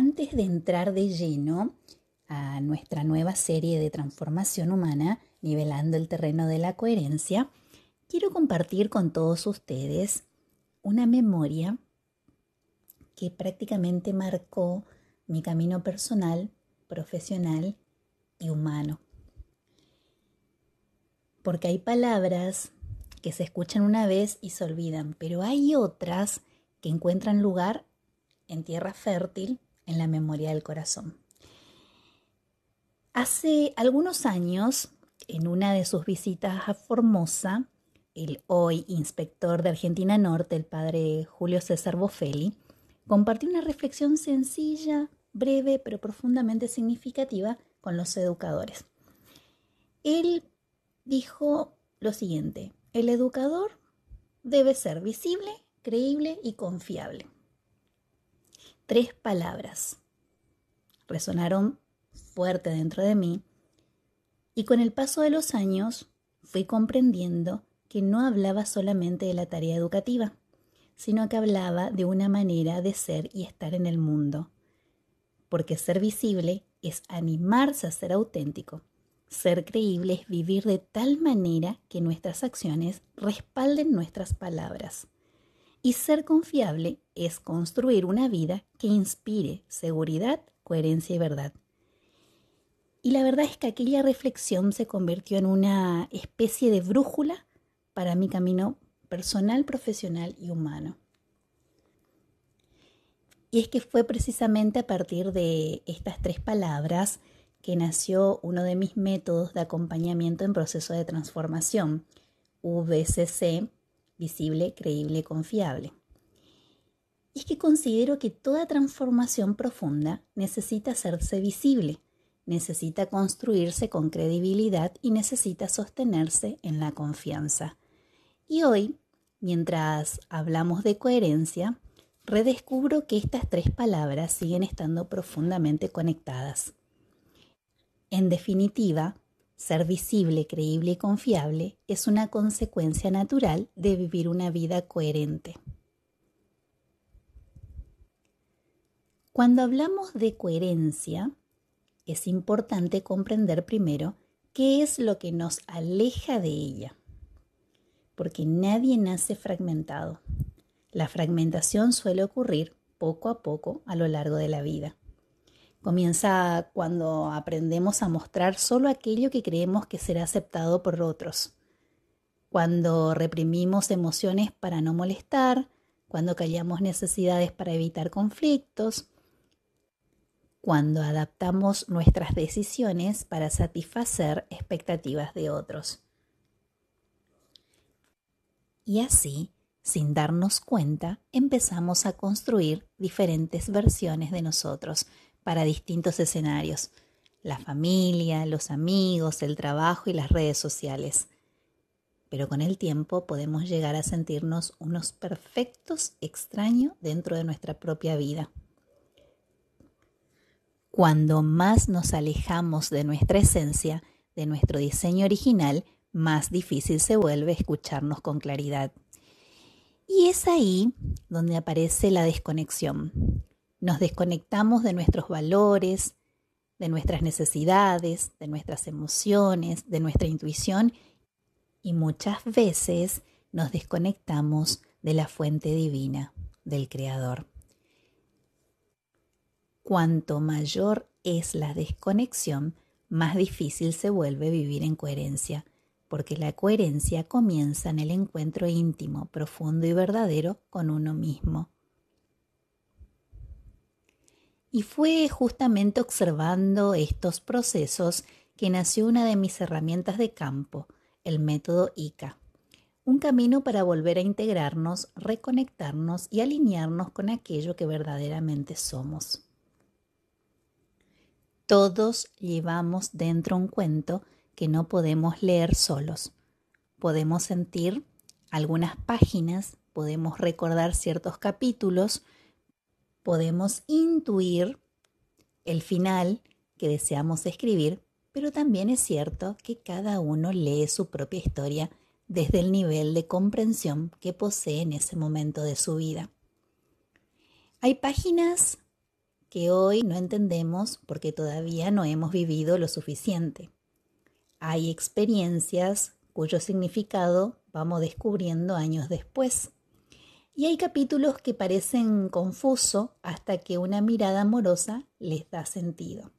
antes de entrar de lleno a nuestra nueva serie de transformación humana, nivelando el terreno de la coherencia, quiero compartir con todos ustedes una memoria que prácticamente marcó mi camino personal, profesional y humano. Porque hay palabras que se escuchan una vez y se olvidan, pero hay otras que encuentran lugar en tierra fértil en la memoria del corazón. Hace algunos años, en una de sus visitas a Formosa, el hoy inspector de Argentina Norte, el padre Julio César Bofelli, compartió una reflexión sencilla, breve, pero profundamente significativa con los educadores. Él dijo lo siguiente: el educador debe ser visible, creíble y confiable. 3 palabras resonaron fuerte dentro de mí y con el paso de los años fui comprendiendo que no hablaba solamente de la tarea educativa, sino que hablaba de una manera de ser y estar en el mundo. Porque ser visible es animarse a ser auténtico. Ser creíble es vivir de tal manera que nuestras acciones respalden nuestras palabras. Y ser confiable es construir una vida que inspire seguridad, coherencia y verdad. Y la verdad es que aquella reflexión se convirtió en una especie de brújula para mi camino personal, profesional y humano. Y es que fue precisamente a partir de estas 3 palabras que nació uno de mis métodos de acompañamiento en proceso de transformación, VCC, visible, creíble y confiable. Y es que considero que toda transformación profunda necesita hacerse visible, necesita construirse con credibilidad y necesita sostenerse en la confianza. Y hoy, mientras hablamos de coherencia, redescubro que estas 3 palabras siguen estando profundamente conectadas. En definitiva, ser visible, creíble y confiable es una consecuencia natural de vivir una vida coherente. Cuando hablamos de coherencia, es importante comprender primero qué es lo que nos aleja de ella, porque nadie nace fragmentado. La fragmentación suele ocurrir poco a poco a lo largo de la vida. Comienza cuando aprendemos a mostrar solo aquello que creemos que será aceptado por otros, cuando reprimimos emociones para no molestar, cuando callamos necesidades para evitar conflictos, cuando adaptamos nuestras decisiones para satisfacer expectativas de otros. Y así, sin darnos cuenta, empezamos a construir diferentes versiones de nosotros para distintos escenarios: la familia, los amigos, el trabajo y las redes sociales. Pero con el tiempo podemos llegar a sentirnos unos perfectos extraños dentro de nuestra propia vida. Cuando más nos alejamos de nuestra esencia, de nuestro diseño original, más difícil se vuelve escucharnos con claridad. Y es ahí donde aparece la desconexión. Nos desconectamos de nuestros valores, de nuestras necesidades, de nuestras emociones, de nuestra intuición y muchas veces nos desconectamos de la fuente divina, del Creador. Cuanto mayor es la desconexión, más difícil se vuelve vivir en coherencia, porque la coherencia comienza en el encuentro íntimo, profundo y verdadero con uno mismo. Y fue justamente observando estos procesos que nació una de mis herramientas de campo, el método ICA, un camino para volver a integrarnos, reconectarnos y alinearnos con aquello que verdaderamente somos. Todos llevamos dentro un cuento que no podemos leer solos. Podemos sentir algunas páginas, podemos recordar ciertos capítulos, podemos intuir el final que deseamos escribir, pero también es cierto que cada uno lee su propia historia desde el nivel de comprensión que posee en ese momento de su vida. Hay páginas que hoy no entendemos porque todavía no hemos vivido lo suficiente. Hay experiencias cuyo significado vamos descubriendo años después. Y hay capítulos que parecen confusos hasta que una mirada amorosa les da sentido.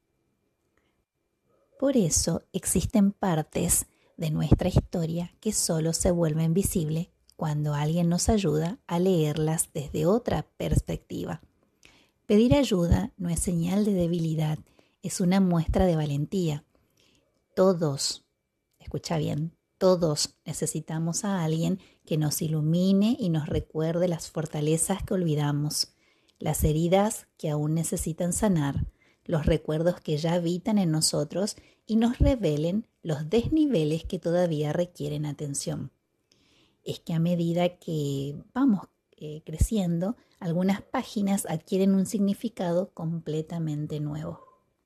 Por eso existen partes de nuestra historia que solo se vuelven visibles cuando alguien nos ayuda a leerlas desde otra perspectiva. Pedir ayuda no es señal de debilidad, es una muestra de valentía. Todos, escucha bien, todos necesitamos a alguien que nos ilumine y nos recuerde las fortalezas que olvidamos, las heridas que aún necesitan sanar, los recuerdos que ya habitan en nosotros y nos revelen los desniveles que todavía requieren atención. Es que a medida que vamos creciendo, algunas páginas adquieren un significado completamente nuevo.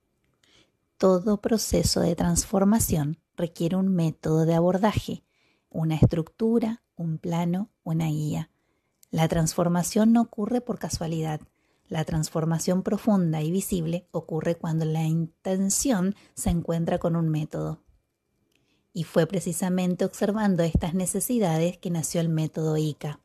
Todo proceso de transformación requiere un método de abordaje, una estructura, un plano, una guía. La transformación no ocurre por casualidad. La transformación profunda y visible ocurre cuando la intención se encuentra con un método. Y fue precisamente observando estas necesidades que nació el método ICA,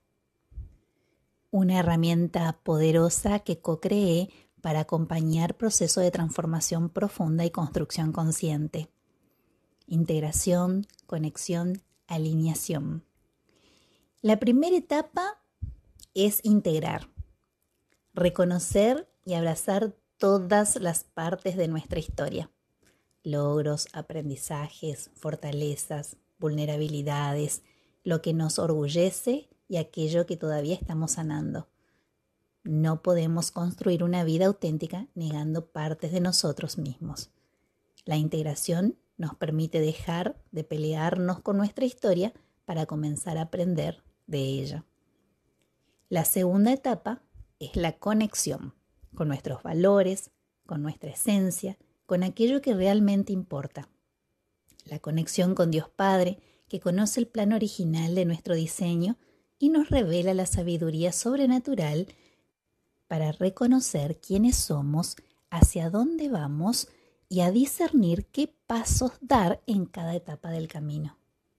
una herramienta poderosa que co-creé para acompañar procesos de transformación profunda y construcción consciente. Integración, conexión, alineación. La primera etapa es integrar, reconocer y abrazar todas las partes de nuestra historia. Logros, aprendizajes, fortalezas, vulnerabilidades, lo que nos orgullece y aquello que todavía estamos sanando. No podemos construir una vida auténtica negando partes de nosotros mismos. La integración nos permite dejar de pelearnos con nuestra historia para comenzar a aprender de ella. La segunda etapa es la conexión con nuestros valores, con nuestra esencia, con aquello que realmente importa. La conexión con Dios Padre, que conoce el plan original de nuestro diseño y nos revela la sabiduría sobrenatural para reconocer quiénes somos, hacia dónde vamos y a discernir qué pasos dar en cada etapa del camino.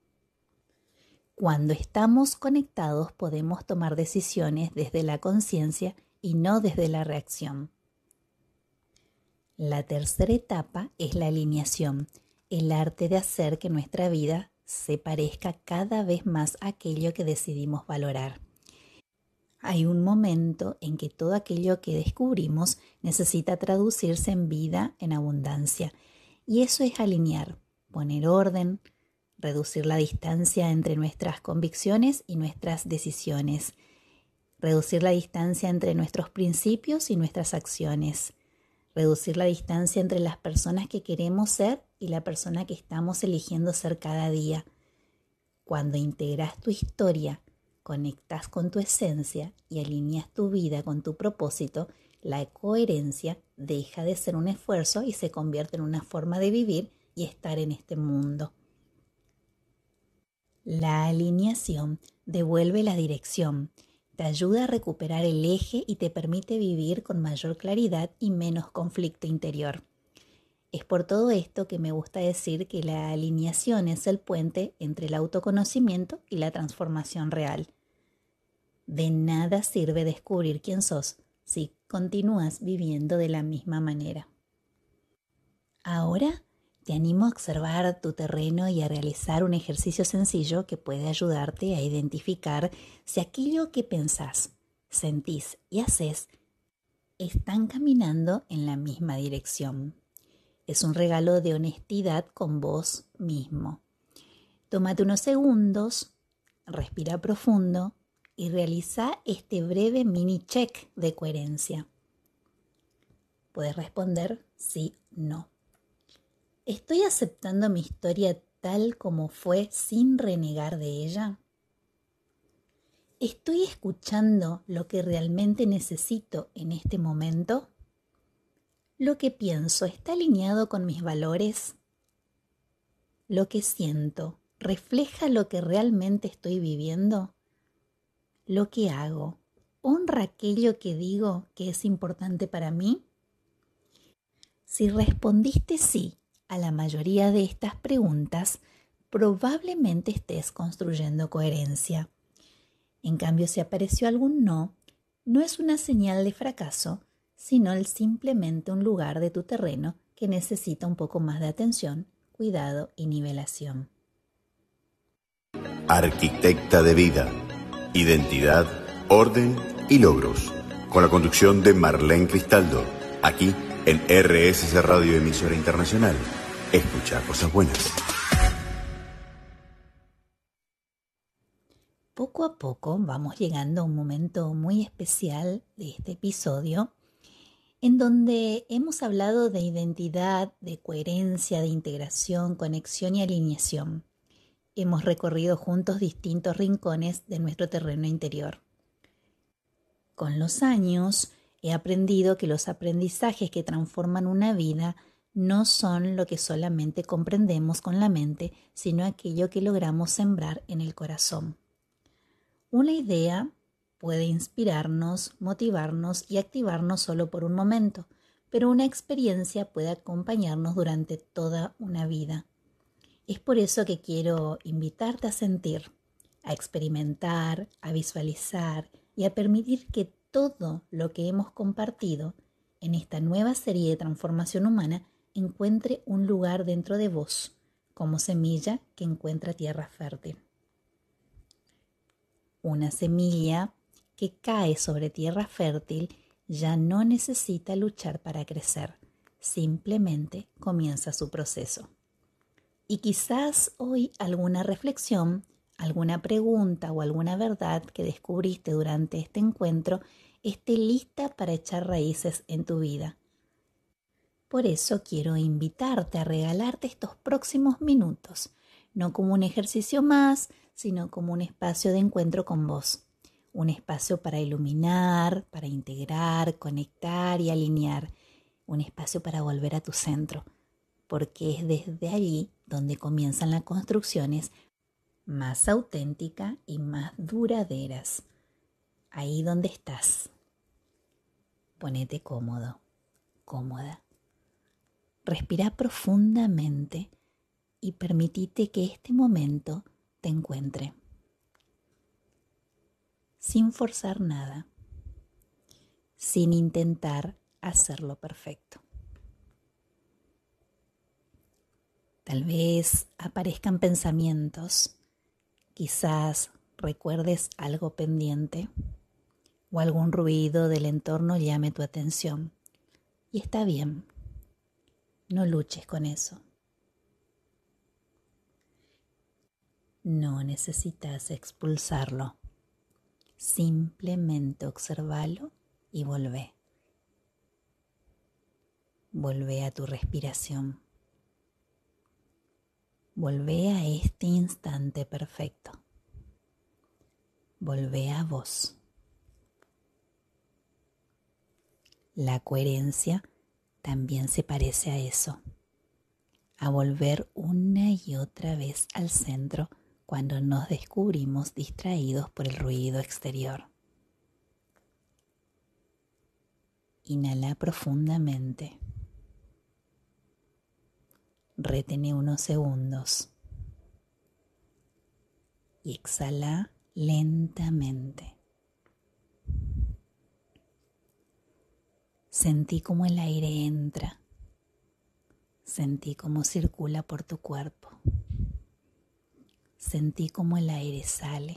Cuando estamos conectados podemos tomar decisiones desde la conciencia y no desde la reacción. La tercera etapa es la alineación, el arte de hacer que nuestra vida se parezca cada vez más a aquello que decidimos valorar. Hay un momento en que todo aquello que descubrimos necesita traducirse en vida, en abundancia, y eso es alinear, poner orden, reducir la distancia entre nuestras convicciones y nuestras decisiones, reducir la distancia entre nuestros principios y nuestras acciones, reducir la distancia entre las personas que queremos ser y la persona que estamos eligiendo ser cada día. Cuando integras tu historia, conectas con tu esencia y alineas tu vida con tu propósito, la coherencia deja de ser un esfuerzo y se convierte en una forma de vivir y estar en este mundo. La alineación devuelve la dirección, te ayuda a recuperar el eje y te permite vivir con mayor claridad y menos conflicto interior. Es por todo esto que me gusta decir que la alineación es el puente entre el autoconocimiento y la transformación real. De nada sirve descubrir quién sos si continúas viviendo de la misma manera. Ahora te animo a observar tu terreno y a realizar un ejercicio sencillo que puede ayudarte a identificar si aquello que pensás, sentís y haces están caminando en la misma dirección. Es un regalo de honestidad con vos mismo. Tómate unos segundos, respira profundo y realiza este breve mini check de coherencia. Puedes responder sí, no. ¿Estoy aceptando mi historia tal como fue sin renegar de ella? ¿Estoy escuchando lo que realmente necesito en este momento? ¿Lo que pienso está alineado con mis valores? ¿Lo que siento refleja lo que realmente estoy viviendo? ¿Lo que hago honra aquello que digo que es importante para mí? Si respondiste sí a la mayoría de estas preguntas, probablemente estés construyendo coherencia. En cambio, si apareció algún no, no es una señal de fracaso, sino simplemente un lugar de tu terreno que necesita un poco más de atención, cuidado y nivelación. Arquitecta de vida, identidad, orden y logros. Con la conducción de Marlene Cristaldo, aquí en RSC Radio Emisora Internacional. Escucha cosas buenas. Poco a poco vamos llegando a un momento muy especial de este episodio en donde hemos hablado de identidad, de coherencia, de integración, conexión y alineación. Hemos recorrido juntos distintos rincones de nuestro terreno interior. Con los años he aprendido que los aprendizajes que transforman una vida no son lo que solamente comprendemos con la mente, sino aquello que logramos sembrar en el corazón. Una idea puede inspirarnos, motivarnos y activarnos solo por un momento, pero una experiencia puede acompañarnos durante toda una vida. Es por eso que quiero invitarte a sentir, a experimentar, a visualizar y a permitir que todo lo que hemos compartido en esta nueva serie de transformación humana encuentre un lugar dentro de vos, como semilla que encuentra tierra fértil. Una semilla que cae sobre tierra fértil ya no necesita luchar para crecer, simplemente comienza su proceso. Y quizás hoy alguna reflexión, alguna pregunta o alguna verdad que descubriste durante este encuentro esté lista para echar raíces en tu vida. Por eso quiero invitarte a regalarte estos próximos minutos, no como un ejercicio más, sino como un espacio de encuentro con vos. Un espacio para iluminar, para integrar, conectar y alinear. Un espacio para volver a tu centro, porque es desde allí donde comienzan las construcciones más auténticas y más duraderas. Ahí donde estás. Ponete cómodo, cómoda. Respira profundamente y permitite que este momento te encuentre. Sin forzar nada, sin intentar hacerlo perfecto. Tal vez aparezcan pensamientos, quizás recuerdes algo pendiente o algún ruido del entorno llame tu atención. Y está bien, no luches con eso. No necesitas expulsarlo, simplemente observalo y volvé. Volvé a tu respiración. Volvé a este instante perfecto. Volvé a vos. La coherencia también se parece a eso, a volver una y otra vez al centro cuando nos descubrimos distraídos por el ruido exterior. Inhala profundamente. Retén unos segundos y exhala lentamente. Sentí cómo el aire entra, sentí cómo circula por tu cuerpo, sentí cómo el aire sale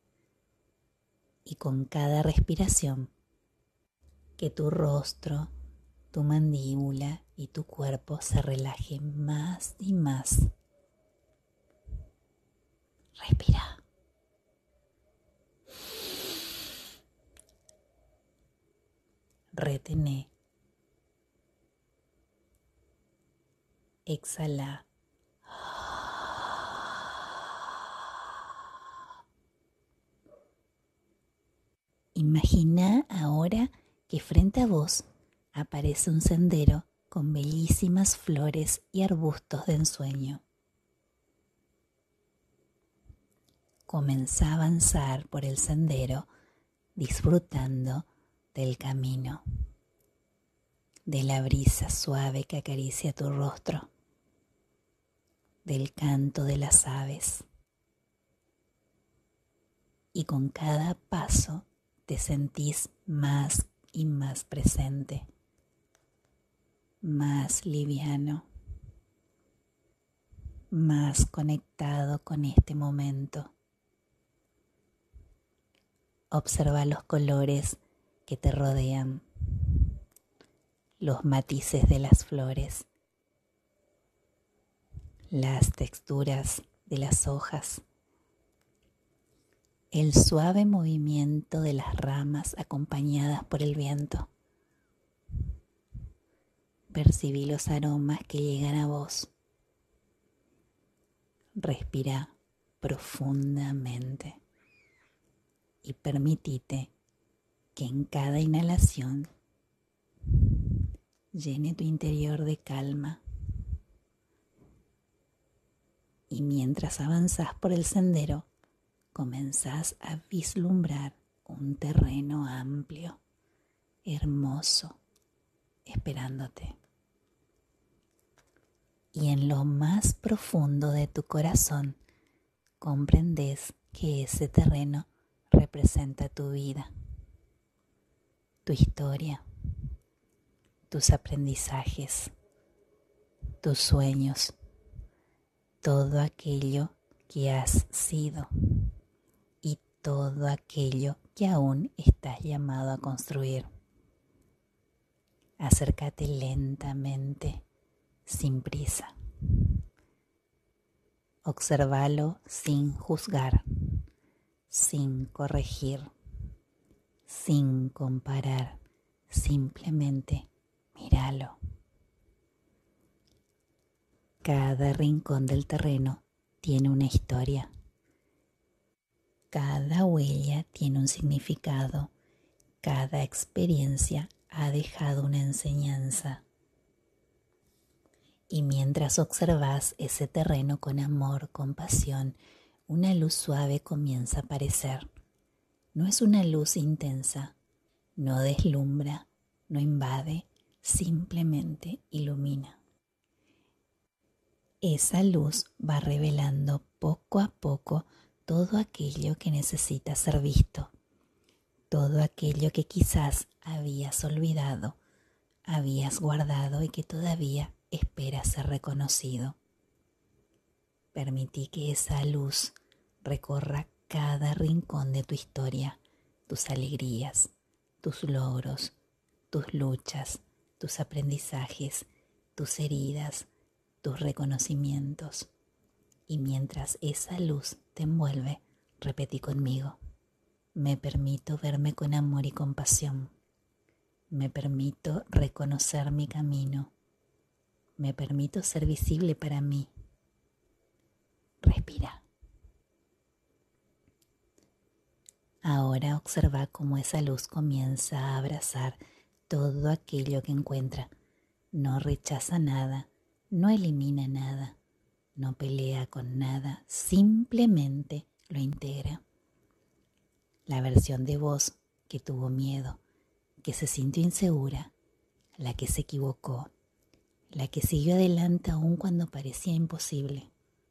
y con cada respiración que tu rostro, tu mandíbula y tu cuerpo se relajen más y más. Respira. Retené. Exhala. Imagina ahora que frente a vos aparece un sendero con bellísimas flores y arbustos de ensueño. Comenzá a avanzar por el sendero disfrutando del camino, de la brisa suave que acaricia tu rostro, del canto de las aves. Y con cada paso te sentís más y más presente, más liviano, más conectado con este momento. Observa los colores que te rodean, los matices de las flores, las texturas de las hojas, el suave movimiento de las ramas acompañadas por el viento. Percibí los aromas que llegan a vos. Respira profundamente y permitite que en cada inhalación llene tu interior de calma. Y mientras avanzás por el sendero, comenzás a vislumbrar un terreno amplio, hermoso, esperándote. Y en lo más profundo de tu corazón comprendes que ese terreno representa tu vida, tu historia, tus aprendizajes, tus sueños, todo aquello que has sido y todo aquello que aún estás llamado a construir. Acércate lentamente, sin prisa. Obsérvalo sin juzgar, sin corregir, sin comparar, simplemente míralo. Cada rincón del terreno tiene una historia. Cada huella tiene un significado. Cada experiencia ha dejado una enseñanza. Y mientras observas ese terreno con amor, compasión, una luz suave comienza a aparecer. No es una luz intensa, no deslumbra, no invade, simplemente ilumina. Esa luz va revelando poco a poco todo aquello que necesita ser visto, todo aquello que quizás habías olvidado, habías guardado y que todavía espera ser reconocido. Permití que esa luz recorra cada rincón de tu historia, tus alegrías, tus logros, tus luchas, tus aprendizajes, tus heridas, tus reconocimientos. Y mientras esa luz te envuelve, repetí conmigo: me permito verme con amor y compasión. Me permito reconocer mi camino. Me permito ser visible para mí. Respira. Ahora observa cómo esa luz comienza a abrazar todo aquello que encuentra. No rechaza nada, no elimina nada, no pelea con nada, simplemente lo integra. La versión de vos que tuvo miedo, que se sintió insegura, la que se equivocó, la que siguió adelante aún cuando parecía imposible.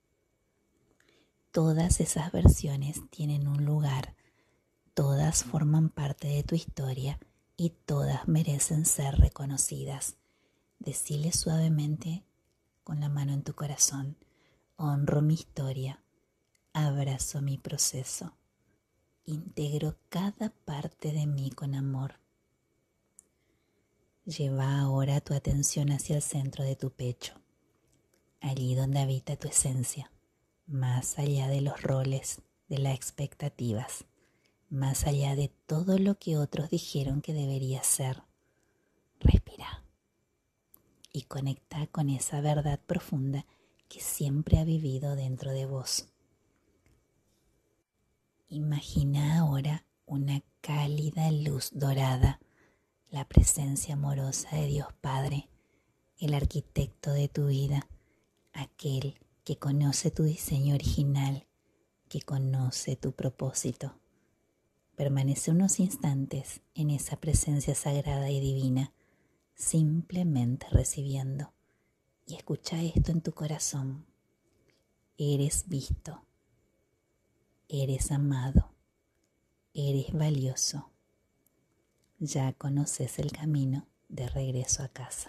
Todas esas versiones tienen un lugar, todas forman parte de tu historia y todas merecen ser reconocidas. Decile suavemente con la mano en tu corazón: honro mi historia, abrazo mi proceso, integro cada parte de mí con amor. Lleva ahora tu atención hacia el centro de tu pecho, allí donde habita tu esencia, más allá de los roles, de las expectativas, más allá de todo lo que otros dijeron que debería ser. Respira y conecta con esa verdad profunda que siempre ha vivido dentro de vos. Imagina ahora una cálida luz dorada, la presencia amorosa de Dios Padre, el arquitecto de tu vida, aquel que conoce tu diseño original, que conoce tu propósito. Permanece unos instantes en esa presencia sagrada y divina, simplemente recibiendo. Y escucha esto en tu corazón. Eres visto, eres amado, eres valioso. Ya conoces el camino de regreso a casa.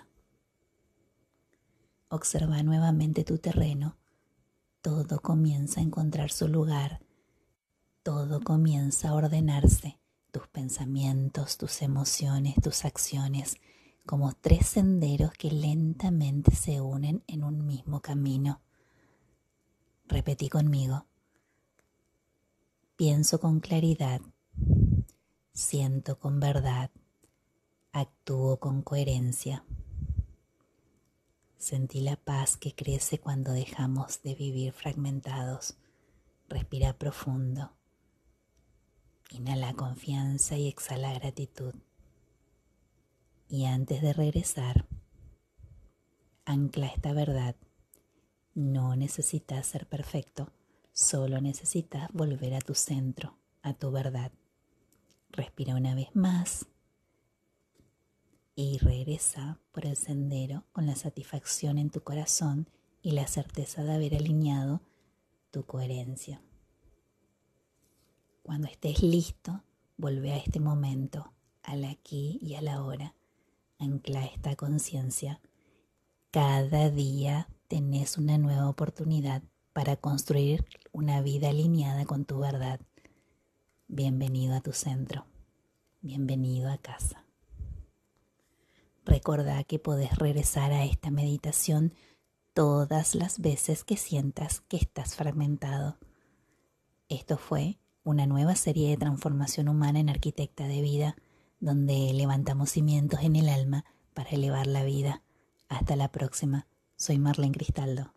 Observa nuevamente tu terreno. Todo comienza a encontrar su lugar. Todo comienza a ordenarse. Tus pensamientos, tus emociones, tus acciones, como 3 senderos que lentamente se unen en un mismo camino. Repetí conmigo. Pienso con claridad. Siento con verdad. Actúo con coherencia. Sentí la paz que crece cuando dejamos de vivir fragmentados. Respira profundo. Inhala confianza y exhala gratitud. Y antes de regresar, ancla esta verdad. No necesitas ser perfecto, solo necesitas volver a tu centro, a tu verdad. Respira una vez más y regresa por el sendero con la satisfacción en tu corazón y la certeza de haber alineado tu coherencia. Cuando estés listo, vuelve a este momento, al aquí y a la ahora. Ancla esta conciencia. Cada día tenés una nueva oportunidad para construir una vida alineada con tu verdad. Bienvenido a tu centro. Bienvenido a casa. Recordá que podés regresar a esta meditación todas las veces que sientas que estás fragmentado. Esto fue una nueva serie de transformación humana en Arquitecta de Vida, donde levantamos cimientos en el alma para elevar la vida. Hasta la próxima. Soy Marlene Cristaldo.